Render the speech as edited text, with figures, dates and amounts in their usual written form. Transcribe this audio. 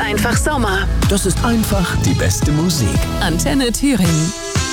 einfach Sommer. Das ist einfach die beste Musik. Antenne Thüringen.